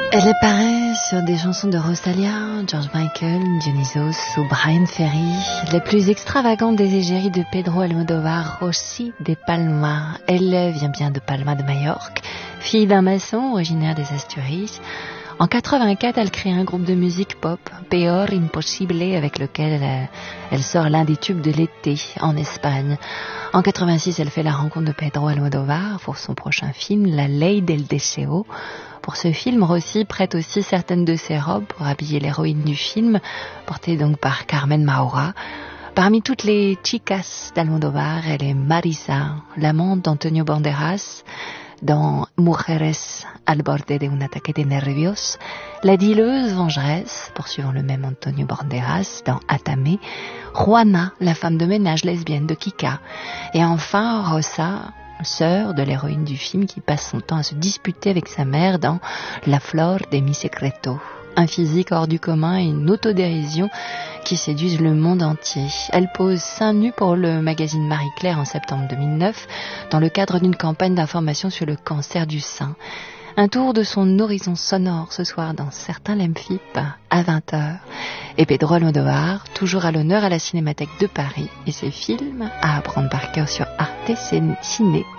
Elle apparaît sur des chansons de Rosalia, George Michael, Dionysos ou Brian Ferry, les plus extravagantes des égéries de Pedro Almodóvar, Rosy de Palma. Elle vient bien de Palma de Majorque, fille d'un maçon originaire des Asturies. En 84, elle crée un groupe de musique pop, Peor Imposible, avec lequel elle sort l'un des tubes de l'été en Espagne. En 86, elle fait la rencontre de Pedro Almodóvar pour son prochain film, La Ley del Deseo. Pour ce film, Rosy prête aussi certaines de ses robes pour habiller l'héroïne du film, portée donc par Carmen Maura. Parmi toutes les chicas d'Almodóvar, elle est Marisa, l'amante d'Antonio Banderas, dans Mujeres al borde de un ataque de nervios, la dileuse vengeresse, poursuivant le même Antonio Banderas, dans Atame, Juana, la femme de ménage lesbienne de Kika, et enfin Rosa, sœur de l'héroïne du film qui passe son temps à se disputer avec sa mère dans La Flor de mi Secreto. Un physique hors du commun et une autodérision qui séduisent le monde entier. Elle pose seins nus pour le magazine Marie-Claire en septembre 2009 dans le cadre d'une campagne d'information sur le cancer du sein. Un tour de son horizon sonore ce soir dans Certains l'aiment FIP à 20h. Et Pedro Almodóvar, toujours à l'honneur à la Cinémathèque de Paris et ses films à apprendre par cœur sur Arte Ciné.